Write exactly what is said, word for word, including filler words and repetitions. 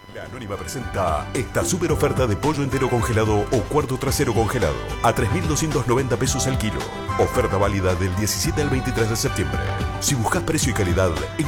La Anónima presenta esta super oferta de pollo entero congelado o cuarto trasero congelado a tres mil doscientos noventa pesos al kilo. Oferta válida del diecisiete al veintitrés de septiembre. Si buscas precio y calidad,